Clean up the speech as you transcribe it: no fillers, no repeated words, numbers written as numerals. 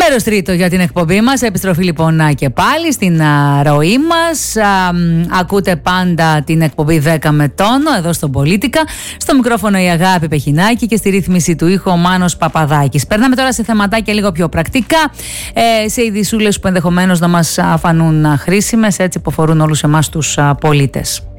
Μέρος τρίτο για την εκπομπή μας. Επιστροφή λοιπόν και πάλι στην ροή μας. Ακούτε πάντα την εκπομπή 10 με τόνο εδώ στον Πολίτικα. Στο μικρόφωνο η Αγάπη Πεχινάκη και στη ρύθμιση του ήχου ο Μάνος Παπαδάκης. Περνάμε τώρα σε θεματάκια λίγο πιο πρακτικά, σε ειδισούλες που ενδεχομένως να μας φανούν χρήσιμες, έτσι που αφορούν όλους εμάς τους πολίτες.